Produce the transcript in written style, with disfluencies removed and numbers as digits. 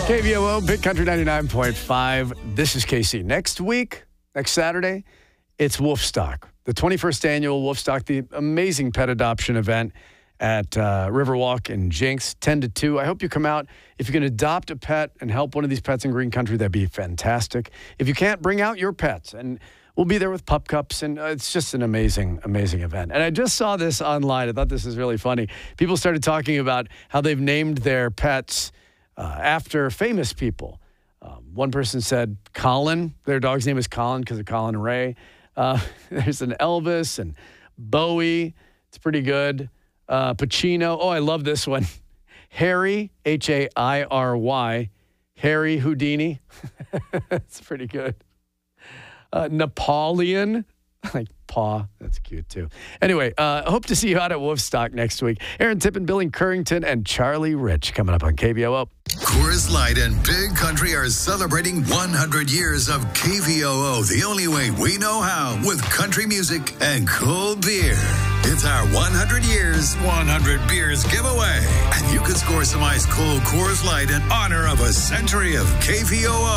KVOO, Big Country 99.5. This is KC. Next Saturday, it's Wolfstock, the 21st annual Wolfstock, the amazing pet adoption event at Riverwalk in Jinx, 10 to 2. I hope you come out. If you can adopt a pet and help one of these pets in Green Country, that'd be fantastic. If you can't, bring out your pets, and we'll be there with pup cups, and it's just an amazing, amazing event. And I just saw this online. I thought this was really funny. People started talking about how they've named their pets after famous people. One person said Colin. Their dog's name is Colin because of Colin Ray. There's an Elvis and Bowie. It's pretty good. Pacino. Oh, I love this one. Harry, H-A-I-R-Y. Harry Houdini. That's pretty good. Napoleon. Like paw. That's cute, too. Anyway, I hope to see you out at Wolfstock next week. Aaron Tippin, Billy Currington, and Charlie Rich coming up on KVOO. Coors Light and Big Country are celebrating 100 years of KVOO the only way we know how, with country music and cold beer. It's our 100 years, 100 beers giveaway. And you can score some ice cold Coors Light in honor of a century of KVOO.